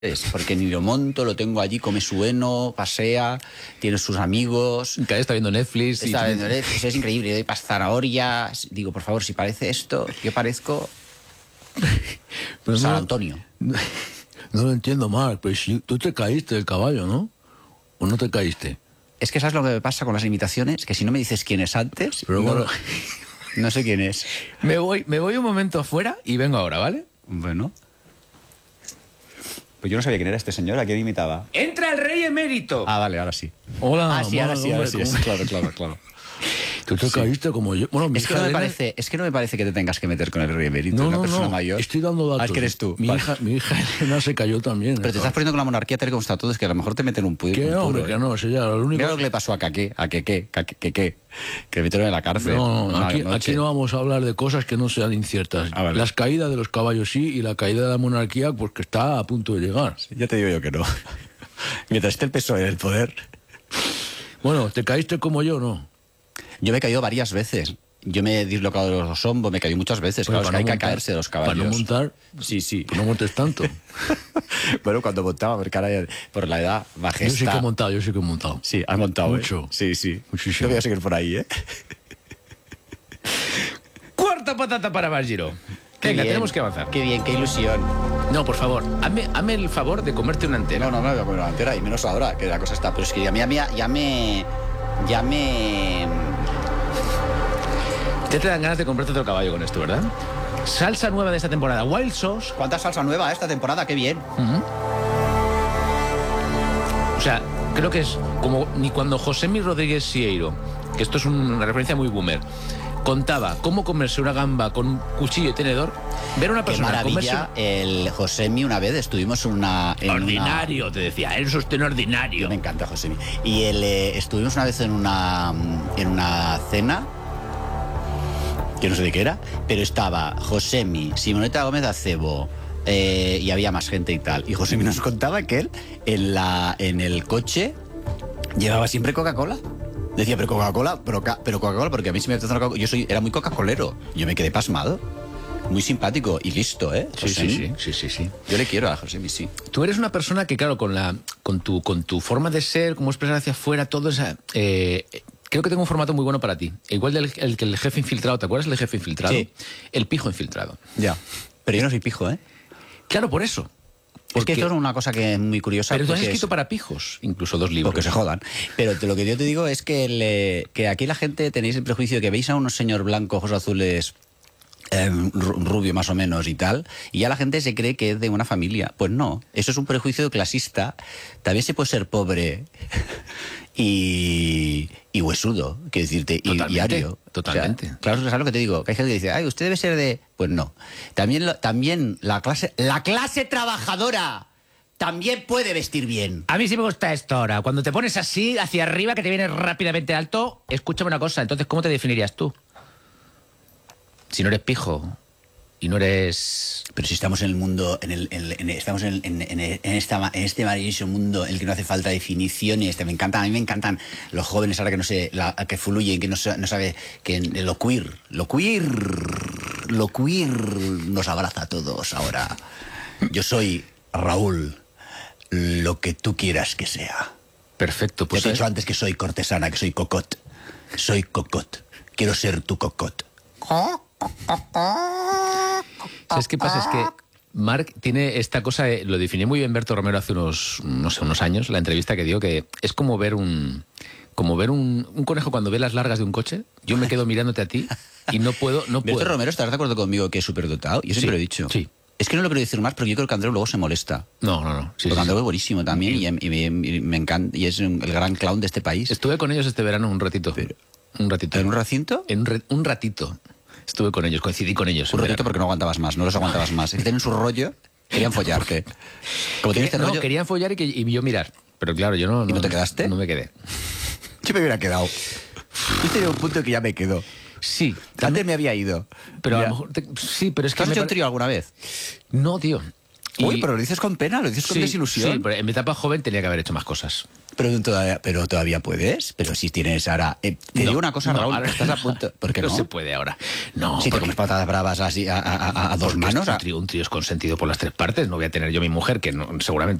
porque ni lo monto, lo tengo allí, come su heno, pasea, tiene sus amigos. Cada vez está viendo Netflix. Está viendo Netflix, es increíble, doy zanahoria. Digo, por favor, si parece esto, yo parezco Pero San no, Antonio. no lo entiendo, Marc, pero si tú te caíste del caballo, ¿no? ¿O no te caíste? Es que ¿sabes lo que me pasa con las imitaciones? Que si no me dices quién es antes, Pero bueno, no sé quién es. Me voy un momento afuera y vengo ahora, ¿vale? Bueno. Pues yo no sabía quién era este señor, ¿a quién imitaba? ¡Entra el rey emérito! Ah, vale, ahora sí. hola, Ah, sí, ahora Marc, sí, ahora hombre, sí. ¿cómo- Claro. Tú te caíste como yo. Bueno, mi Es que, no hija me Elena- parece que te tengas que meter con el rey emérito, No, una no, persona no. mayor. Estoy dando datos. Ah, es que eres tú. Mi, Vale. mi hija Elena se cayó también. Pero te estás poniendo con la monarquía tal y como está todo, es que a lo mejor te meten un puro. Que no, hombre, que no. Si ya, lo único... Mira lo que le pasó a Kake, que le metieron en la cárcel. No, una aquí noche. no vamos a hablar de cosas que no sean inciertas. Ah, vale. Las caídas de los caballos sí y la caída de la monarquía pues que está a punto de llegar. Ya te digo yo que no. Mientras esté el PSOE en el poder. Bueno, ¿te caíste como yo no? Yo me he caído varias veces. Yo me he dislocado los hombros, me he caído muchas veces. Bueno, Claro, es que para hay no que montar- caerse de los caballos. Para no montar, Sí. no montes tanto. Bueno, cuando montaba, porque ahora por la edad bajé. Yo sí que he montado. Sí, has montado. Mucho. Sí. Muchísimo. Yo voy a seguir por ahí, ¿eh? Cuarta patata para Bajiro. Venga, bien, tenemos que avanzar. Qué bien, qué ilusión. No, por favor, hazme el favor de comerte una entera. No me voy a comer una entera, y menos ahora, que la cosa está. Pero es que ya me... Ya te dan ganas de comprarte otro caballo con esto, ¿verdad? Salsa nueva de esta temporada, Wild Sauce. ¿Cuánta salsa nueva esta temporada? ¡Qué bien! O sea, creo que es como ni cuando Josemi Rodríguez Sieiro, que esto es una referencia muy boomer, contaba cómo comerse una gamba con un cuchillo y tenedor, ver a una ¡Qué persona comerse... maravilla! El Josemi, una vez estuvimos en una... Ordinario, te decía, eres usted un ordinario. Me encanta Josemi. Y estuvimos una vez en una cena, que no sé de qué era, pero estaba Josemi, Simoneta Gómez Acebo, y había más gente y tal. Y Josemi nos contaba que él en el coche llevaba siempre Coca-Cola. Decía, pero Coca-Cola, pero Coca-Cola, porque a mí se me apetece una Coca-Cola. Era muy Coca-Colero. Yo me quedé pasmado. Muy simpático y listo, ¿eh? Josemi. Sí. Yo le quiero a Josemi, sí. Tú eres una persona que, claro, con tu forma de ser, cómo expresar hacia afuera, todo esa... creo que tengo un formato muy bueno para ti. Igual que el jefe infiltrado, ¿te acuerdas del jefe infiltrado? Sí. El pijo infiltrado. Ya. Pero yo no soy pijo, ¿eh? Claro, por eso. Es que esto es una cosa que es muy curiosa. Pero tú has porque escrito para pijos, incluso 2 libros. Porque se jodan. Pero lo que yo te digo es que aquí la gente tenéis el prejuicio de que veis a un señor blanco, ojos azules, rubio más o menos y tal, y ya la gente se cree que es de una familia. Pues no, eso es un prejuicio clasista. También se puede ser pobre y huesudo, quiero decirte, y ario. Totalmente. O sea, claro, ¿sabes lo que te digo? Que hay gente que dice, ay, usted debe ser de... Pues no. También la clase trabajadora también puede vestir bien. A mí sí me gusta esto ahora. Cuando te pones así, hacia arriba, que te vienes rápidamente alto, escúchame una cosa. Entonces, ¿cómo te definirías tú? Si no eres pijo y no eres... Pero si estamos en el mundo, estamos en este maravilloso mundo en el que no hace falta definiciones. A mí me encantan los jóvenes ahora que no sé, que fluyen, que no sabe, que lo queer nos abraza a todos ahora. Yo soy Raúl, lo que tú quieras que sea. Perfecto, pues... Yo te he dicho antes que soy cortesana, que soy cocot. Soy cocot. Quiero ser tu cocot. ¿Sabes qué pasa? Es que Marc tiene esta cosa, lo definió muy bien Berto Romero hace unos años, la entrevista que dio, que es como ver un conejo cuando ve las largas de un coche. Yo me quedo mirándote a ti y no puedo. Berto Romero, ¿estás de acuerdo conmigo que es superdotado? Yo siempre lo he dicho. Sí. Es que no lo quiero decir más, pero yo creo que Andreu luego se molesta. No. Porque Andreu es buenísimo también y me encanta, y es el gran clown de este país. Estuve con ellos este verano un ratito. Un ratito. ¿En un recinto? Un ratito. Estuve con ellos, coincidí con ellos. Un ratito porque no aguantabas más, no los aguantabas más. Es que tienen su rollo, querían follarte. Como tienes este rollo... querían follar y yo mirar. Pero claro, yo no... ¿Y no te quedaste? No me quedé. Yo me hubiera quedado. Yo tenía un punto que ya me quedó. Sí. Antes me había ido. Pero Ya. a lo mejor... sí, pero es que... ¿Has hecho un trío alguna vez? No, tío. Uy, pero lo dices con pena, lo dices con desilusión. Sí, pero en mi etapa joven tenía que haber hecho más cosas. Pero todavía puedes. Pero si tienes ahora... te digo una cosa, Raúl, ahora estás a punto... ¿Por qué no? No se puede ahora. No, Si te comes patatas bravas así a dos manos... Un trío es consentido por las tres partes. No voy a tener yo mi mujer, que no, seguramente